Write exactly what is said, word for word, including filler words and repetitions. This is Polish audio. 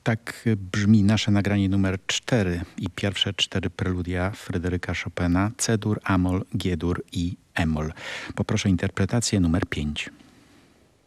Tak brzmi nasze nagranie numer cztery i pierwsze cztery preludia Fryderyka Chopina: C-dur, Amol, G-dur i E-moll. Poproszę interpretację numer pięć.